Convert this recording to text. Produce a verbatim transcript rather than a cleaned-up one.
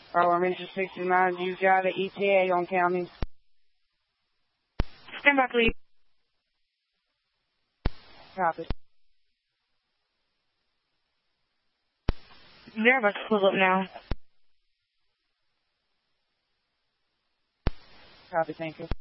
Oh, I'm into sixty-nine. You got an E T A on county? Stand by, please. Copy. They're about to pull up now. Copy, thank you.